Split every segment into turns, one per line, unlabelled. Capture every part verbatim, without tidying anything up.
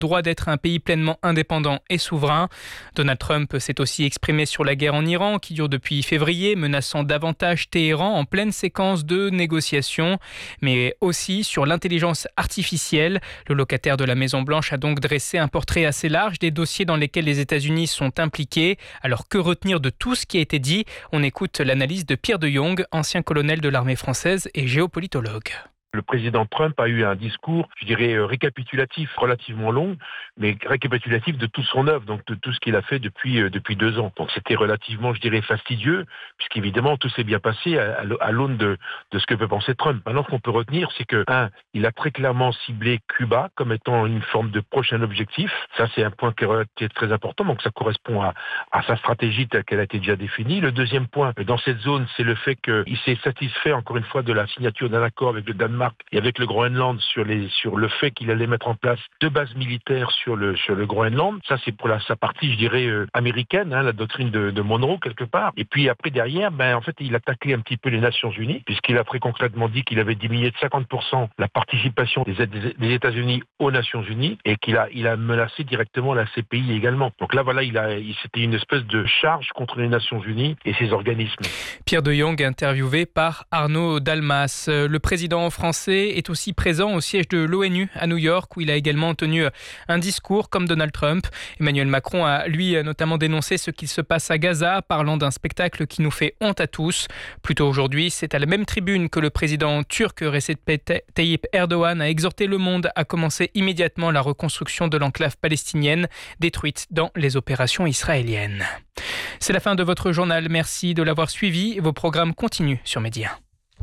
droit d'être un pays pleinement indépendant et souverain. Donald Trump s'est aussi exprimé sur la guerre en Iran qui dure depuis février, menaçant davantage Téhéran en pleine séquence de négociations, mais aussi sur l'intelligence artificielle. Le locataire de la Maison-Blanche a donc dressé un portrait assez large des dossiers dans lesquels les États-Unis sont impliqués. Alors que retenir de tout ce qui a été dit ? On écoute l'analyse de Pierre de Jong, ancien colonel de l'armée française et géopolitologue.
Le président Trump a eu un discours, je dirais, récapitulatif, relativement long, mais récapitulatif de toute son œuvre, donc de tout ce qu'il a fait depuis, euh, depuis deux ans. Donc c'était relativement, je dirais, fastidieux, puisqu'évidemment tout s'est bien passé à, à l'aune de, de ce que peut penser Trump. Maintenant, ce qu'on peut retenir, c'est que, un, il a très clairement ciblé Cuba comme étant une forme de prochain objectif. Ça, c'est un point qui est très important, donc ça correspond à, à sa stratégie telle qu'elle a été déjà définie. Le deuxième point, dans cette zone, c'est le fait qu'il s'est satisfait, encore une fois, de la signature d'un accord avec le Danemark et avec le Groenland sur, les, sur le fait qu'il allait mettre en place deux bases militaires sur le, sur le Groenland. Ça, c'est pour la, sa partie, je dirais, euh, américaine, hein, la doctrine de, de Monroe, quelque part. Et puis après, derrière, ben, en fait, il a taclé un petit peu les Nations Unies, puisqu'il a très concrètement dit qu'il avait diminué de cinquante pour cent la participation des, des, des États-Unis aux Nations Unies et qu'il a, il a menacé directement la C P I également. Donc là, voilà, il a, il, c'était une espèce de charge contre les Nations Unies et ses organismes.
Pierre de Jong, interviewé par Arnaud Dalmas. Le président français est aussi présent au siège de l'ONU à New York, où il a également tenu un discours comme Donald Trump. Emmanuel Macron a, lui, notamment dénoncé ce qu'il se passe à Gaza, parlant d'un spectacle qui nous fait honte à tous. Plus tôt aujourd'hui, c'est à la même tribune que le président turc Recep Tayyip Erdogan a exhorté le monde à commencer immédiatement la reconstruction de l'enclave palestinienne détruite dans les opérations israéliennes. C'est la fin de votre journal. Merci de l'avoir suivi. Vos programmes continuent sur Média.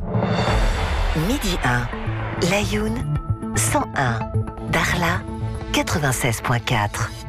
Midi un, Laayoune cent un, Darla quatre-vingt-seize virgule quatre.